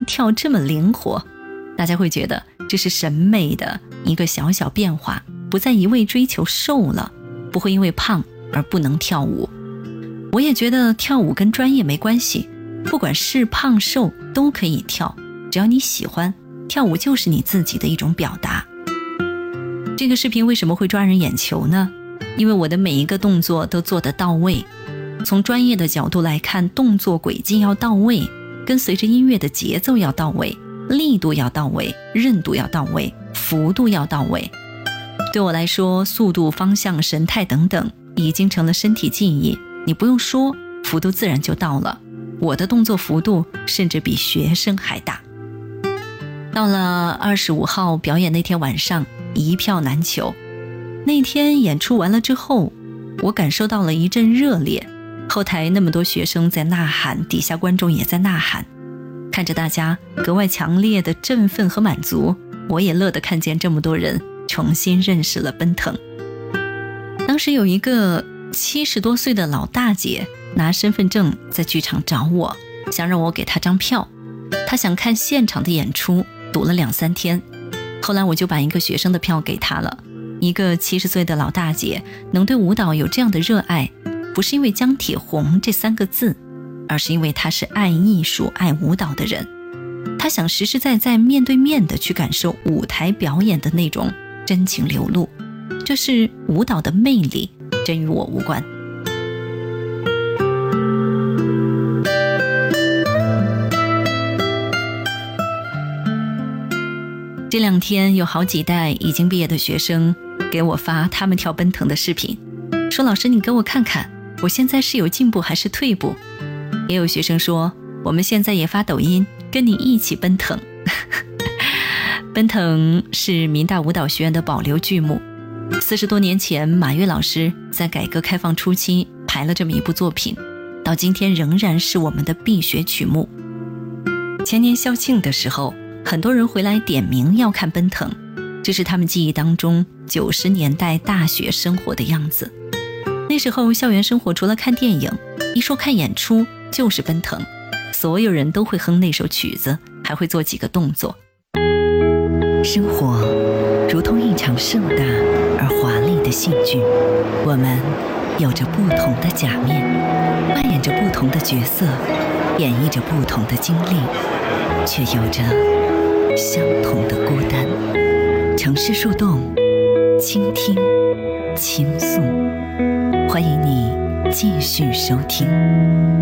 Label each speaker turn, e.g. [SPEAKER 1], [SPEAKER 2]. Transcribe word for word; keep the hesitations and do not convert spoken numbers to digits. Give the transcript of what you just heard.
[SPEAKER 1] 跳这么灵活，大家会觉得这是审美的一个小小变化，不再一味追求瘦了，不会因为胖而不能跳舞。我也觉得跳舞跟专业没关系，不管是胖瘦都可以跳，只要你喜欢，跳舞就是你自己的一种表达。这个视频为什么会抓人眼球呢？因为我的每一个动作都做得到位。从专业的角度来看，动作轨迹要到位，跟随着音乐的节奏要到位，力度要到位，韧度要到位，幅度要到位。对我来说，速度、方向、神态等等已经成了身体记忆，你不用说，幅度自然就到了。我的动作幅度甚至比学生还大。到了二十五号表演那天晚上，一票难求。那天演出完了之后，我感受到了一阵热烈，后台那么多学生在呐喊，底下观众也在呐喊，看着大家格外强烈的振奋和满足，我也乐得看见这么多人重新认识了奔腾。当时有一个七十多岁的老大姐拿身份证在剧场找我，想让我给她张票，她想看现场的演出，堵了两三天。后来我就把一个学生的票给她了。一个七十岁的老大姐能对舞蹈有这样的热爱，不是因为姜铁红这三个字，而是因为她是爱艺术爱舞蹈的人。她想实实在在面对面的去感受舞台表演的那种真情流露，这是舞蹈的魅力，真与我无关。这两天有好几代已经毕业的学生给我发他们跳奔腾的视频，说老师你给我看看，我现在是有进步还是退步。也有学生说我们现在也发抖音跟你一起奔腾。奔腾是民大舞蹈学院的保留剧目，四十多年前马跃老师在改革开放初期排了这么一部作品，到今天仍然是我们的必学曲目。前年校庆的时候，很多人回来点名要看奔腾，这是他们记忆当中九十年代大学生活的样子。那时候校园生活除了看电影，一说看演出就是奔腾，所有人都会哼那首曲子，还会做几个动作。生活如同一场盛大而华丽的戏剧，我们有着不同的假面，扮演着不同的角色，演绎着不同的经历，却有着相同的孤单。城市树洞，倾听，倾诉，欢迎你继续收听。